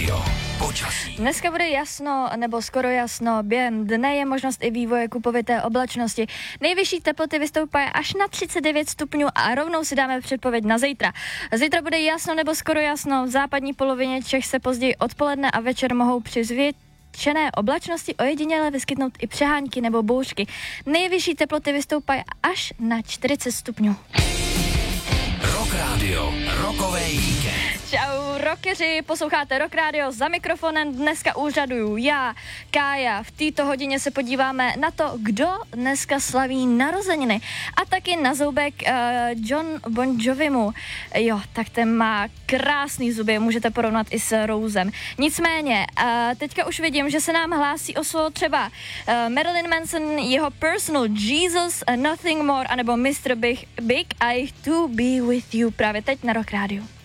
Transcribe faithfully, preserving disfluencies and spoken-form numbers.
Radio. Počasí. Dneska bude jasno, nebo skoro jasno. Během dne je možnost i vývoje kupovité oblačnosti. Nejvyšší teploty vystoupají až na třicet devět stupňů a rovnou si dáme předpověď na zítra. Zítra bude jasno nebo skoro jasno. V západní polovině Čech se později odpoledne a večer mohou při zvětšené oblačnosti ojediněle vyskytnout i přehánky nebo bouřky. Nejvyšší teploty vystoupají až na čtyřicet stupňů. Rock Radio, rokový víkend. Čau rockeři, posloucháte Rock Radio, za mikrofonem dneska úřaduju já, Kája. V této hodině se podíváme na to, kdo dneska slaví narozeniny. A taky na zoubek uh, John Bon Jovimu. Jo, tak ten má krásný zuby, můžete porovnat i s Rousem. Nicméně, uh, teďka už vidím, že se nám hlásí o slovo třeba uh, Marilyn Manson, jeho Personal Jesus, uh, Nothing More, anebo mister Big, Big I to be with you právě teď na Rock Radio.